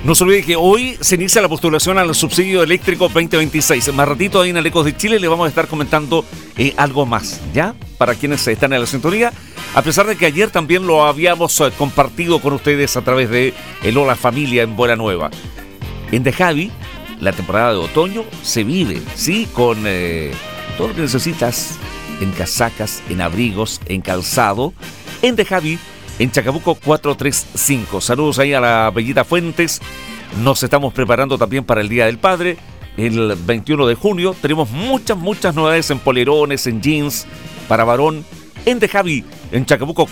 No se olvide que hoy se inicia la postulación al subsidio eléctrico 2026. Más ratito ahí en el Ecos de Chile le vamos a estar comentando algo más, ¿ya? Para quienes están en la sintonía. A pesar de que ayer también lo habíamos compartido con ustedes a través de el Hola Familia en Buena Nueva. En The Javi, la temporada de otoño se vive, ¿sí? Con todo lo que necesitas en casacas, en abrigos, en calzado. En The Javi, en Chacabuco 435. Saludos ahí a la Bellita Fuentes. Nos estamos preparando también para el Día del Padre. El 21 de junio tenemos muchas novedades en polerones, en jeans, para varón. En The Javi, en Chacabuco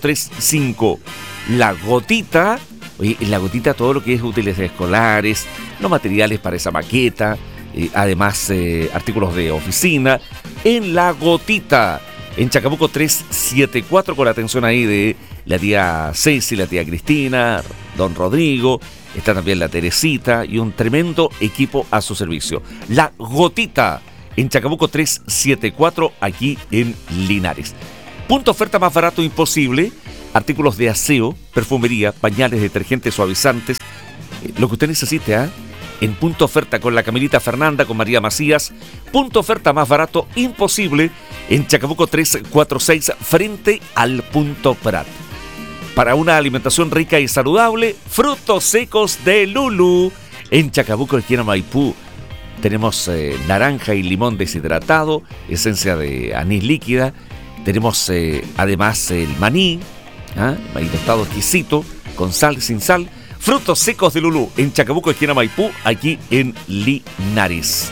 435. La Gotita. Oye, en La Gotita todo lo que es útiles escolares, los materiales para esa maqueta, además artículos de oficina. En La Gotita, en Chacabuco 374, con la atención ahí de la tía Ceci, la tía Cristina, don Rodrigo, está también la Teresita y un tremendo equipo a su servicio. La Gotita, en Chacabuco 374, aquí en Linares. Punto oferta más barato imposible, artículos de aseo, perfumería, pañales, detergentes, suavizantes, lo que usted necesite, ¿ah? En punto oferta con la Camilita Fernanda, con María Macías. Punto oferta más barato imposible en Chacabuco 346 frente al Punto Prat. Para una alimentación rica y saludable, frutos secos de Lulu. En Chacabuco, esquina Maipú, tenemos naranja y limón deshidratado, esencia de anís líquida. Tenemos además el maní, maíz tostado exquisito, con sal, sin sal. Frutos secos de Lulú, en Chacabuco, esquina Maipú, aquí en Linares.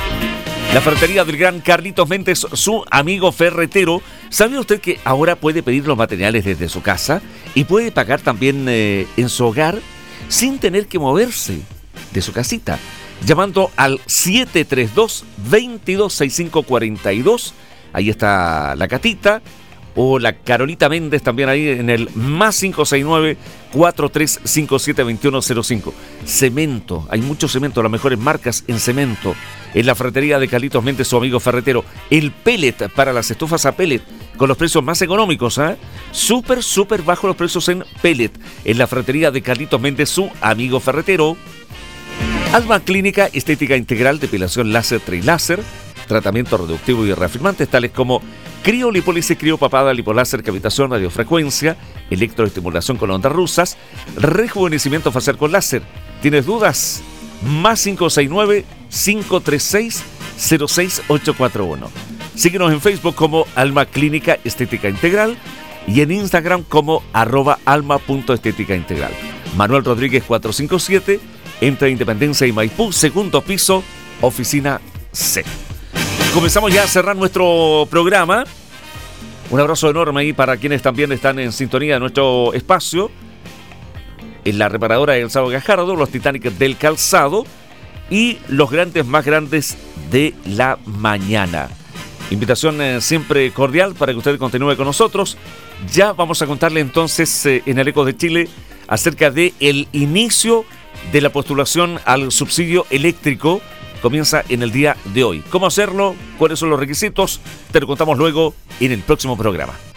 La ferretería del gran Carlitos Méndez, su amigo ferretero. ¿Sabía usted que ahora puede pedir los materiales desde su casa y puede pagar también en su hogar sin tener que moverse de su casita? Llamando al 732-226542. Ahí está la Catita. O la Carolita Méndez también ahí en el más 569-4357-2105. Cemento, hay mucho cemento, las mejores marcas en cemento. En la ferretería de Carlitos Méndez, su amigo ferretero. El pellet para las estufas a pellet, con los precios más económicos, súper bajos los precios en pellet. En la ferretería de Carlitos Méndez, su amigo ferretero. Alma Clínica, estética integral, depilación láser, triláser, tratamiento reductivo y reafirmantes tales como criolipólisis, criopapada, lipoláser, cavitación, radiofrecuencia, electroestimulación con ondas rusas, rejuvenecimiento facial con láser. ¿Tienes dudas? Más 569-536-06841. Síguenos en Facebook como Alma Clínica Estética Integral y en Instagram como @alma.estética integral. Manuel Rodríguez 457, entre Independencia y Maipú, segundo piso, oficina C. Comenzamos ya a cerrar nuestro programa. Un abrazo enorme ahí para quienes también están en sintonía de nuestro espacio. En la reparadora del Sábado Gajardo, los Titanic del Calzado y los grandes más grandes de la mañana. Invitación siempre cordial para que usted continúe con nosotros. Ya vamos a contarle entonces en el Eco de Chile acerca de el inicio de la postulación al subsidio eléctrico. Comienza en el día de hoy. ¿Cómo hacerlo? ¿Cuáles son los requisitos? Te lo contamos luego en el próximo programa.